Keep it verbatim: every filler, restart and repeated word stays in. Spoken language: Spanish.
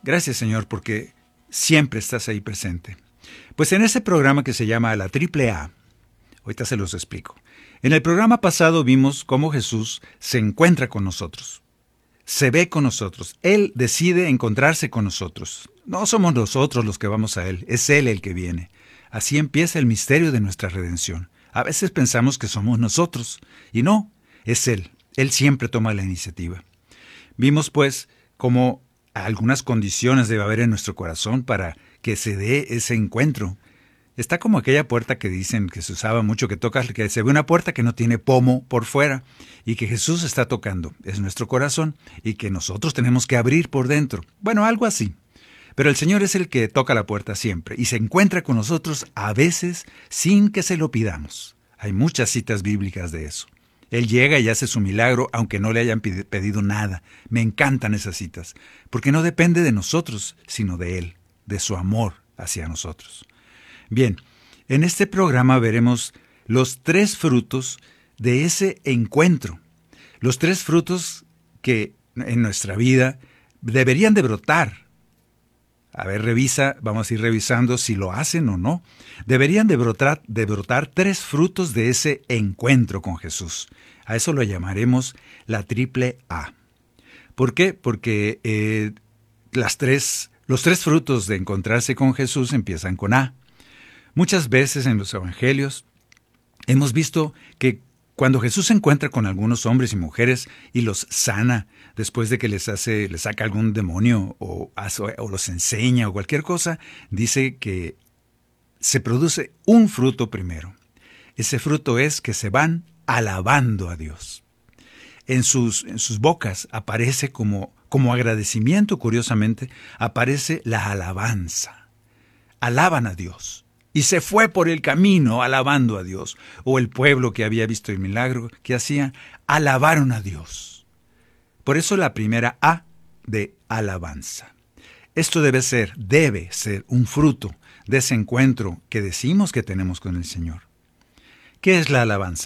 Gracias, Señor, porque siempre estás ahí presente. Pues en ese programa que se llama La Triple A, ahorita se los explico. En el programa pasado vimos cómo Jesús se encuentra con nosotros, se ve con nosotros. Él decide encontrarse con nosotros. No somos nosotros los que vamos a Él, es Él el que viene. Así empieza el misterio de nuestra redención. A veces pensamos que somos nosotros, y no, es Él. Él siempre toma la iniciativa. Vimos, pues, cómo algunas condiciones debe haber en nuestro corazón para que se dé ese encuentro. Está como aquella puerta que dicen que se usaba mucho, que tocas, que se ve una puerta que no tiene pomo por fuera y que Jesús está tocando. Es nuestro corazón y que nosotros tenemos que abrir por dentro. Bueno, algo así. Pero el Señor es el que toca la puerta siempre y se encuentra con nosotros a veces sin que se lo pidamos. Hay muchas citas bíblicas de eso. Él llega y hace su milagro aunque no le hayan pedido nada. Me encantan esas citas, porque no depende de nosotros, sino de Él, de su amor hacia nosotros. Bien, en este programa veremos los tres frutos de ese encuentro. Los tres frutos que en nuestra vida deberían de brotar. A ver, revisa, vamos a ir revisando si lo hacen o no. Deberían de brotar, de brotar tres frutos de ese encuentro con Jesús. A eso lo llamaremos la triple A. ¿Por qué? Porque eh, las tres, los tres frutos de encontrarse con Jesús empiezan con A. Muchas veces en los evangelios hemos visto que cuando Jesús se encuentra con algunos hombres y mujeres y los sana después de que les hace, les saca algún demonio o, hace, o los enseña o cualquier cosa, dice que se produce un fruto primero. Ese fruto es que se van alabando a Dios. En sus, en sus bocas aparece como, como agradecimiento, curiosamente, aparece la alabanza. Alaban a Dios. Y se fue por el camino alabando a Dios. O el pueblo que había visto el milagro que hacía, alabaron a Dios. Por eso la primera A de alabanza. Esto debe ser, debe ser un fruto de ese encuentro que decimos que tenemos con el Señor. ¿Qué es la alabanza?